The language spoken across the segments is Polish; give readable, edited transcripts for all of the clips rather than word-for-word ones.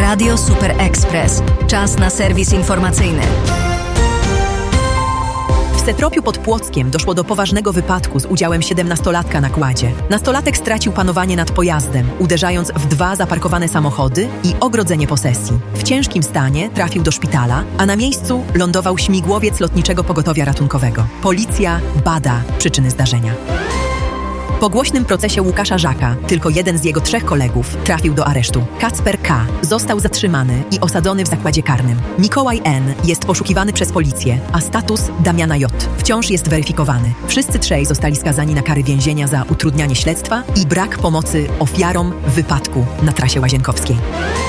Radio Super Express. Czas na serwis informacyjny. W Setropiu pod Płockiem doszło do poważnego wypadku z udziałem 17-latka na kładzie. Nastolatek stracił panowanie nad pojazdem, uderzając w 2 zaparkowane samochody i ogrodzenie posesji. W ciężkim stanie trafił do szpitala, a na miejscu lądował śmigłowiec Lotniczego Pogotowia Ratunkowego. Policja bada przyczyny zdarzenia. Po głośnym procesie Łukasza Żaka, tylko jeden z jego 3 kolegów trafił do aresztu. Kacper K. został zatrzymany i osadzony w zakładzie karnym. Mikołaj N. jest poszukiwany przez policję, a status Damiana J. wciąż jest weryfikowany. Wszyscy 3 zostali skazani na kary więzienia za utrudnianie śledztwa i brak pomocy ofiarom wypadku na trasie łazienkowskiej.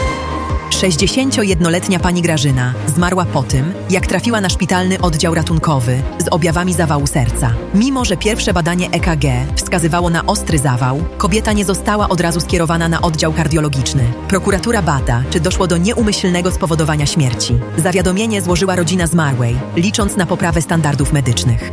61-letnia pani Grażyna zmarła po tym, jak trafiła na szpitalny oddział ratunkowy z objawami zawału serca. Mimo że pierwsze badanie EKG wskazywało na ostry zawał, kobieta nie została od razu skierowana na oddział kardiologiczny. Prokuratura bada, czy doszło do nieumyślnego spowodowania śmierci. Zawiadomienie złożyła rodzina zmarłej, licząc na poprawę standardów medycznych.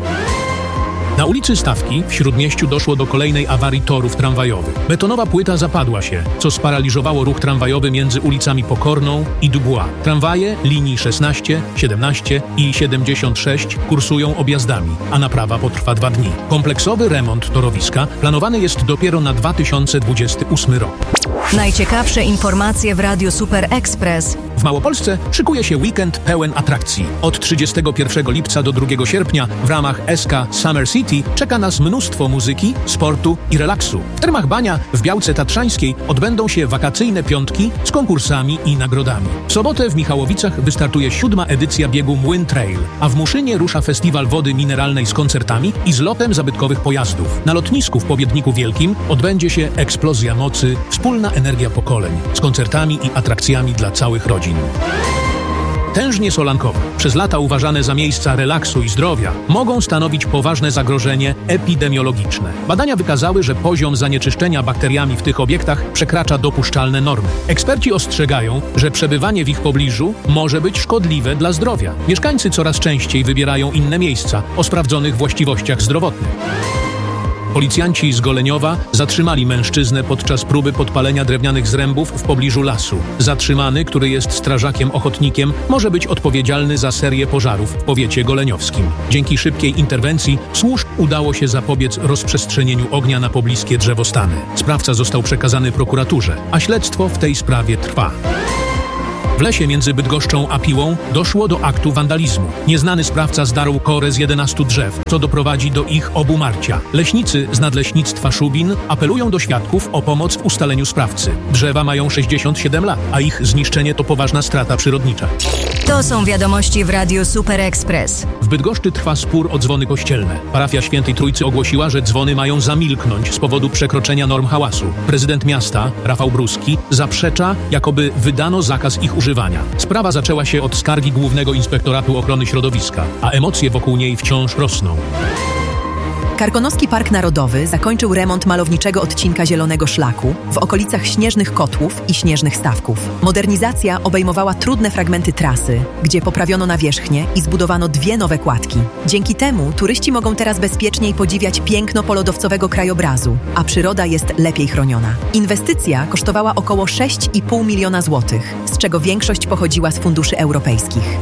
Na ulicy Stawki w Śródmieściu doszło do kolejnej awarii torów tramwajowych. Betonowa płyta zapadła się, co sparaliżowało ruch tramwajowy między ulicami Pokorną i Dubois. Tramwaje linii 16, 17 i 76 kursują objazdami, a naprawa potrwa 2 dni. Kompleksowy remont torowiska planowany jest dopiero na 2028 rok. Najciekawsze informacje w Radiu Super Express. W Małopolsce szykuje się weekend pełen atrakcji. Od 31 lipca do 2 sierpnia w ramach SK Summer City czeka nas mnóstwo muzyki, sportu i relaksu. W Termach Bania w Białce Tatrzańskiej odbędą się wakacyjne piątki z konkursami i nagrodami. W sobotę w Michałowicach wystartuje 7. edycja biegu Młyn Trail, a w Muszynie rusza festiwal wody mineralnej z koncertami i zlotem zabytkowych pojazdów. Na lotnisku w Powiedniku Wielkim odbędzie się eksplozja mocy, wspólna energia pokoleń z koncertami i atrakcjami dla całych rodzin. Tężnie solankowe, przez lata uważane za miejsca relaksu i zdrowia, mogą stanowić poważne zagrożenie epidemiologiczne. Badania wykazały, że poziom zanieczyszczenia bakteriami w tych obiektach przekracza dopuszczalne normy. Eksperci ostrzegają, że przebywanie w ich pobliżu może być szkodliwe dla zdrowia. Mieszkańcy coraz częściej wybierają inne miejsca o sprawdzonych właściwościach zdrowotnych. Policjanci z Goleniowa zatrzymali mężczyznę podczas próby podpalenia drewnianych zrębów w pobliżu lasu. Zatrzymany, który jest strażakiem ochotnikiem, może być odpowiedzialny za serię pożarów w powiecie goleniowskim. Dzięki szybkiej interwencji służb udało się zapobiec rozprzestrzenieniu ognia na pobliskie drzewostany. Sprawca został przekazany prokuraturze, a śledztwo w tej sprawie trwa. W lesie między Bydgoszczą a Piłą doszło do aktu wandalizmu. Nieznany sprawca zdarł korę z 11 drzew, co doprowadzi do ich obumarcia. Leśnicy z Nadleśnictwa Szubin apelują do świadków o pomoc w ustaleniu sprawcy. Drzewa mają 67 lat, a ich zniszczenie to poważna strata przyrodnicza. To są wiadomości w Radiu Super Express. W Bydgoszczy trwa spór o dzwony kościelne. Parafia Świętej Trójcy ogłosiła, że dzwony mają zamilknąć z powodu przekroczenia norm hałasu. Prezydent miasta, Rafał Bruski, zaprzecza, jakoby wydano zakaz ich używania. Sprawa zaczęła się od skargi Głównego Inspektoratu Ochrony Środowiska, a emocje wokół niej wciąż rosną. Karkonoski Park Narodowy zakończył remont malowniczego odcinka Zielonego Szlaku w okolicach Śnieżnych Kotłów i Śnieżnych Stawków. Modernizacja obejmowała trudne fragmenty trasy, gdzie poprawiono nawierzchnię i zbudowano 2 nowe kładki. Dzięki temu turyści mogą teraz bezpieczniej podziwiać piękno polodowcowego krajobrazu, a przyroda jest lepiej chroniona. Inwestycja kosztowała około 6,5 miliona złotych, z czego większość pochodziła z funduszy europejskich.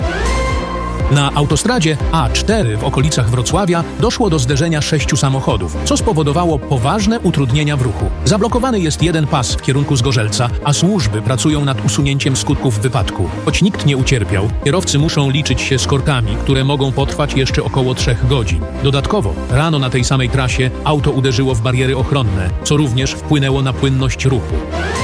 Na autostradzie A4 w okolicach Wrocławia doszło do zderzenia 6 samochodów, co spowodowało poważne utrudnienia w ruchu. Zablokowany jest jeden pas w kierunku Zgorzelca, a służby pracują nad usunięciem skutków wypadku. Choć nikt nie ucierpiał, kierowcy muszą liczyć się z korkami, które mogą potrwać jeszcze około 3 godzin. Dodatkowo, rano na tej samej trasie auto uderzyło w bariery ochronne, co również wpłynęło na płynność ruchu.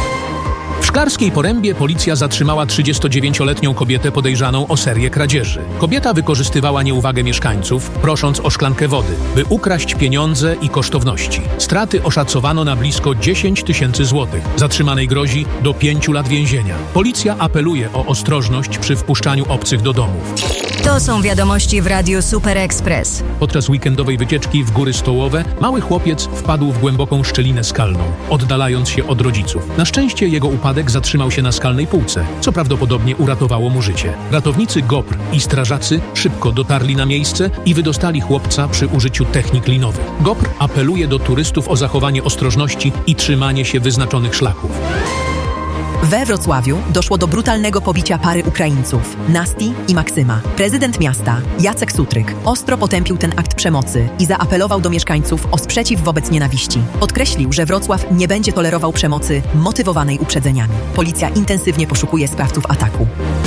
W Szklarskiej Porębie policja zatrzymała 39-letnią kobietę podejrzaną o serię kradzieży. Kobieta wykorzystywała nieuwagę mieszkańców, prosząc o szklankę wody, by ukraść pieniądze i kosztowności. Straty oszacowano na blisko 10 000 złotych. Zatrzymanej grozi do 5 lat więzienia. Policja apeluje o ostrożność przy wpuszczaniu obcych do domów. To są wiadomości w Radiu Super Express. Podczas weekendowej wycieczki w Góry Stołowe mały chłopiec wpadł w głęboką szczelinę skalną, oddalając się od rodziców. Na szczęście jego upadek zatrzymał się na skalnej półce, co prawdopodobnie uratowało mu życie. Ratownicy GOPR i strażacy szybko dotarli na miejsce i wydostali chłopca przy użyciu technik linowych. GOPR apeluje do turystów o zachowanie ostrożności i trzymanie się wyznaczonych szlaków. We Wrocławiu doszło do brutalnego pobicia pary Ukraińców, Nasti i Maksyma. Prezydent miasta, Jacek Sutryk, ostro potępił ten akt przemocy i zaapelował do mieszkańców o sprzeciw wobec nienawiści. Podkreślił, że Wrocław nie będzie tolerował przemocy motywowanej uprzedzeniami. Policja intensywnie poszukuje sprawców ataku.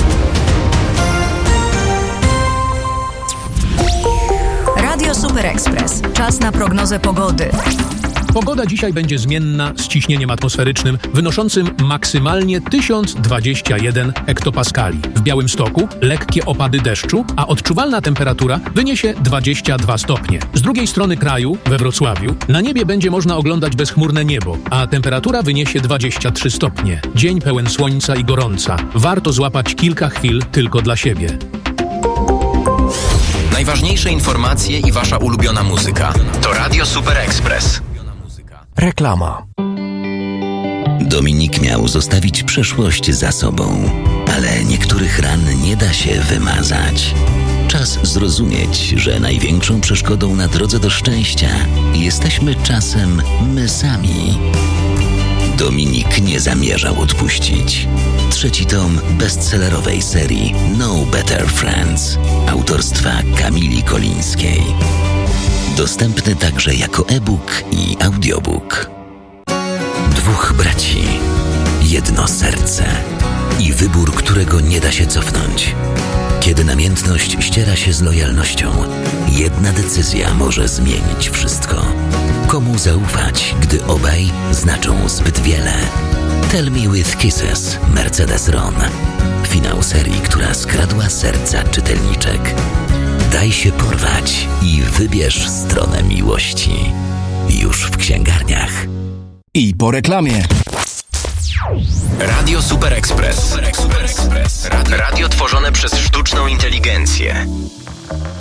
Radio Super Express. Czas na prognozę pogody. Pogoda dzisiaj będzie zmienna z ciśnieniem atmosferycznym wynoszącym maksymalnie 1021 hektopaskali. W Białymstoku lekkie opady deszczu, a odczuwalna temperatura wyniesie 22 stopnie. Z drugiej strony kraju, we Wrocławiu, na niebie będzie można oglądać bezchmurne niebo, a temperatura wyniesie 23 stopnie. Dzień pełen słońca i gorąca. Warto złapać kilka chwil tylko dla siebie. Najważniejsze informacje i wasza ulubiona muzyka. To Radio Super Express. Reklama. Dominik miał zostawić przeszłość za sobą, ale niektórych ran nie da się wymazać. Czas zrozumieć, że największą przeszkodą na drodze do szczęścia jesteśmy czasem my sami. Dominik nie zamierzał odpuścić. 3. tom bestsellerowej serii No Better Friends autorstwa Kamili Kolińskiej. Dostępny także jako e-book i audiobook. 2 braci, jedno serce i wybór, którego nie da się cofnąć. Kiedy namiętność ściera się z lojalnością, jedna decyzja może zmienić wszystko. Komu zaufać, gdy obaj znaczą zbyt wiele? Tell Me With Kisses, Mercedes Ron. Finał serii, która skradła serca czytelniczek. Daj się porwać i wybierz stronę miłości. Już w księgarniach. I po reklamie. Radio Super Express. Radio tworzone przez sztuczną inteligencję.